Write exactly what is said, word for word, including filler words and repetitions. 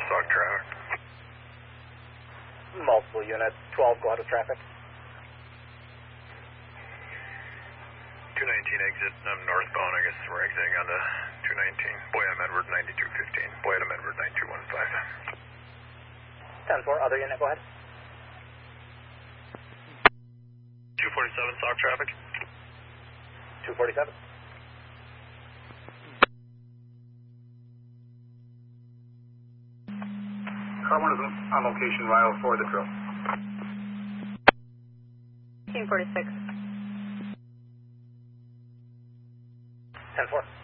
Sock traffic. Multiple units, twelve, go out of traffic. two nineteen exit, I'm northbound, I guess we're exiting on the two nineteen. Boyam Edward ninety-two fifteen, Boyam Edward nine two one five. ten four, other unit, go ahead. two forty-seven, Sock traffic. two forty-seven. Car one is on location, Rio for the drill. fifteen forty-six. ten four.